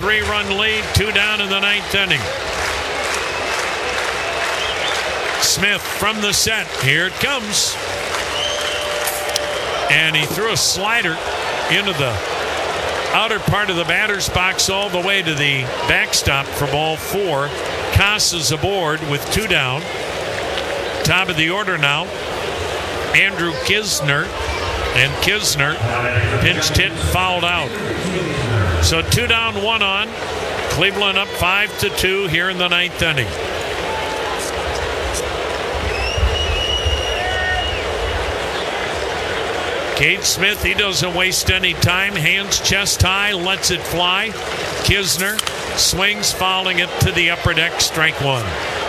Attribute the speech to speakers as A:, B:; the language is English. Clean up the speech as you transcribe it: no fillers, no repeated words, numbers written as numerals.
A: 3-run lead, 2 down in the 9th inning. Smith from the set. Here it comes. And he threw a slider into the outer part of the batter's box all the way to the backstop for ball 4. Casas aboard with 2 down. Top of the order now, Andrew Knizner. And Knizner pinched hit, fouled out. So 2 down, 1 on. Cleveland up 5-2 here in the 9th inning. Cade Smith, he doesn't waste any time. Hands chest high, lets it fly. Knizner swings, fouling it to the upper deck, strike 1.